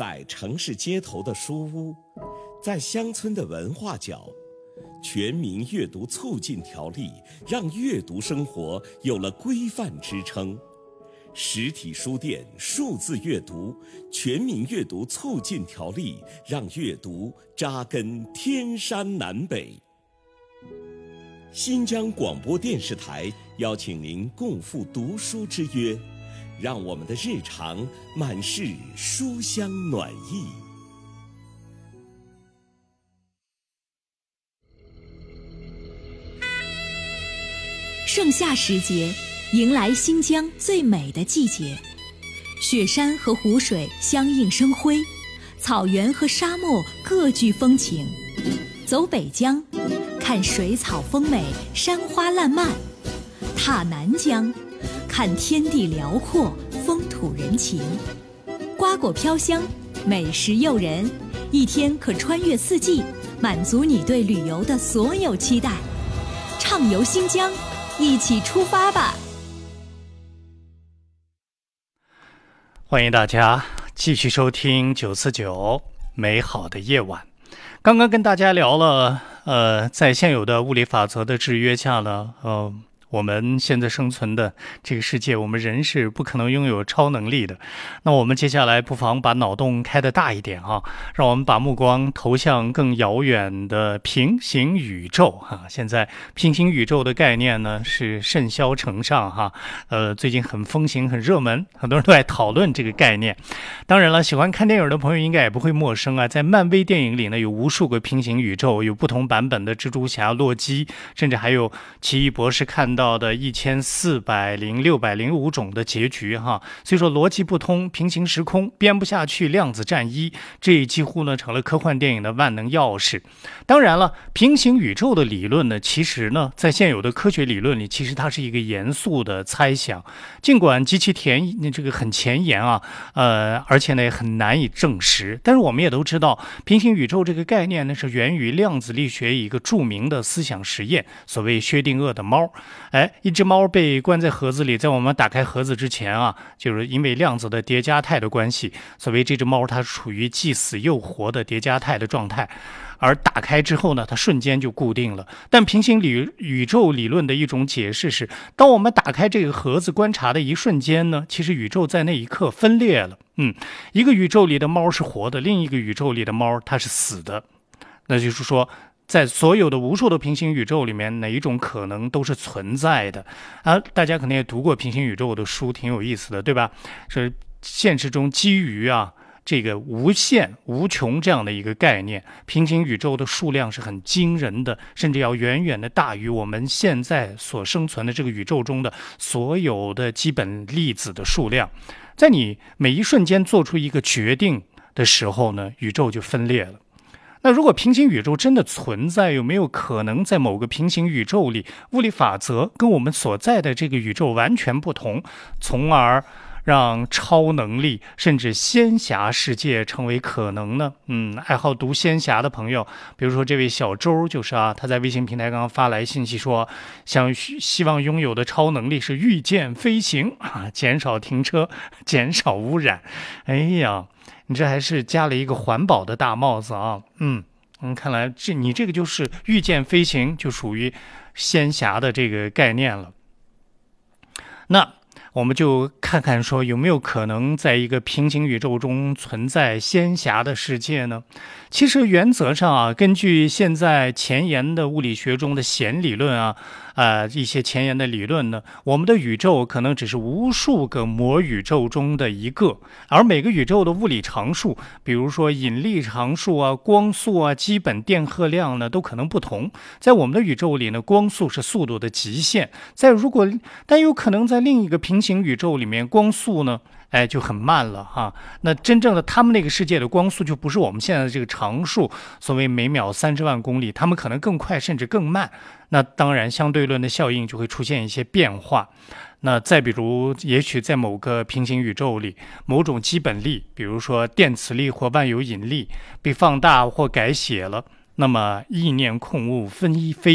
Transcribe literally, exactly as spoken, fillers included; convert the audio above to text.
在城市街头的书屋，在乡村的文化角，全民阅读促进条例让阅读生活有了规范支撑。实体书店数字阅读全民阅读促进条例让阅读扎根天山南北。新疆广播电视台邀请您共赴读书之约，让我们的日常满是书香暖意。 盛夏时节，迎来新疆最美的季节，雪山和湖水相映生辉，草原和沙漠各具风情。走北疆，看水草丰美，山花烂漫；踏南疆，看天地辽阔，风土人情。瓜果飘香，美食诱人，一天可穿越四季，满足你对旅游的所有期待。畅游新疆，一起出发吧！ 欢迎大家继续收听九四九美好的夜晚。刚刚跟大家聊了，呃，在现有的物理法则的制约下呢，呃，我们现在生存的这个世界，我们人是不可能拥有超能力的。那我们接下来不妨把脑洞开得大一点啊，让我们把目光投向更遥远的平行宇宙哈。现在平行宇宙的概念呢是甚嚣尘上哈，呃，最近很风行，很热门，很多人都在讨论这个概念。当然了，喜欢看电影的朋友应该也不会陌生啊，在漫威电影里呢，有无数个平行宇宙，有不同版本的蜘蛛侠、洛基，甚至还有奇异博士看到到的一千四百零六百零五种的结局哈，所以说逻辑不通，平行时空编不下去，量子战一，这几乎呢成了科幻电影的万能钥匙。当然了，平行宇宙的理论呢，其实呢在现有的科学理论里，其实它是一个严肃的猜想，尽管极其前这个很前沿啊，呃，而且呢也很难以证实。但是我们也都知道，平行宇宙这个概念呢是源于量子力学一个著名的思想实验，所谓薛定谔的猫。哎，一只猫被关在盒子里，在我们打开盒子之前啊，就是因为量子的叠加态的关系，所谓这只猫它处于既死又活的叠加态的状态，而打开之后呢，它瞬间就固定了。但平行理宇宙理论的一种解释是，当我们打开这个盒子观察的一瞬间呢，其实宇宙在那一刻分裂了。嗯，一个宇宙里的猫是活的，另一个宇宙里的猫它是死的。那就是说，在所有的无数的平行宇宙里面，哪一种可能都是存在的啊！大家可能也读过平行宇宙的书，挺有意思的，对吧？是现实中基于啊这个无限无穷这样的一个概念，平行宇宙的数量是很惊人的，甚至要远远的大于我们现在所生存的这个宇宙中的所有的基本粒子的数量。在你每一瞬间做出一个决定的时候呢，宇宙就分裂了。那如果平行宇宙真的存在，有没有可能在某个平行宇宙里，物理法则跟我们所在的这个宇宙完全不同，从而让超能力甚至仙侠世界成为可能呢？嗯，爱好读仙侠的朋友，比如说这位小周就是啊，他在微信平台刚刚发来信息说，想希望拥有的超能力是御剑飞行啊，减少停车，减少污染。哎呀，你这还是加了一个环保的大帽子啊！嗯嗯，看来这你这个就是御剑飞行，就属于仙侠的这个概念了。那我们就看看说有没有可能在一个平行宇宙中存在仙侠的世界呢？其实原则上啊，根据现在前沿的物理学中的弦理论啊，呃，一些前沿的理论呢，我们的宇宙可能只是无数个魔宇宙中的一个，而每个宇宙的物理常数，比如说引力常数啊、光速啊、基本电荷量呢，都可能不同。在我们的宇宙里呢，光速是速度的极限，在如果但有可能在另一个平行宇宙里面，光速呢，哎，就很慢了哈。那真正的他们那个世界的光速就不是我们现在的这个常数，所谓每秒三十万公里，他们可能更快甚至更慢。那当然，相对论的效应就会出现一些变化。那再比如，也许在某个平行宇宙里，某种基本力，比如说电磁力或万有引力，被放大或改写了，那么意念控物分一非